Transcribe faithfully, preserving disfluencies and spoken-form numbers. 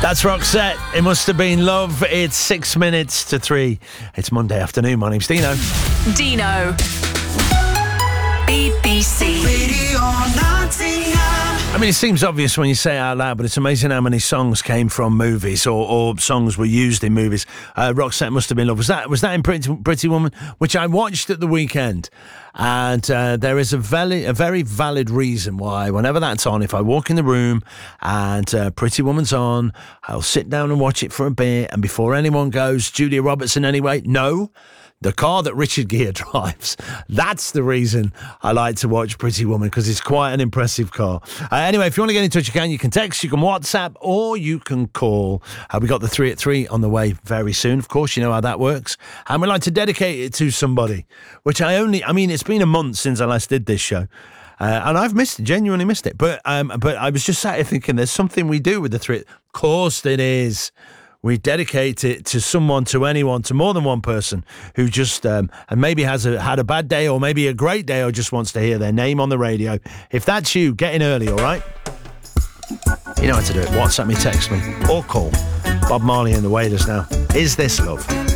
That's Roxette. It must have been love. It's six minutes to three. It's Monday afternoon. My name's Dino. Dino. B B C. Radio Nottingham. I mean, it seems obvious when you say it out loud, but it's amazing how many songs came from movies or, or songs were used in movies. Uh, Roxette Must Have Been Love. Was that was that in Pretty, Pretty Woman, which I watched at the weekend? And uh, there is a very, a very valid reason why whenever that's on, if I walk in the room and uh, Pretty Woman's on, I'll sit down and watch it for a bit. And before anyone goes, Julia Roberts in any way? No. The car that Richard Gere drives. That's the reason I like to watch Pretty Woman, because it's quite an impressive car. Uh, anyway, if you want to get in touch, you can. You can text, you can WhatsApp, or you can call. Uh, we got the three at three on the way very soon. Of course, you know how that works. And we like to dedicate it to somebody, which I only, I mean, it's been a month since I last did this show. Uh, and I've missed it, genuinely missed it. But um, but I was just sat here thinking there's something we do with the three. Of course it is. We dedicate it to someone, to anyone, to more than one person who just um, and maybe has a, had a bad day or maybe a great day or just wants to hear their name on the radio. If that's you, get in early, all right? You know how to do it. WhatsApp me, text me, or call. Bob Marley and the Wailers now. Is This Love?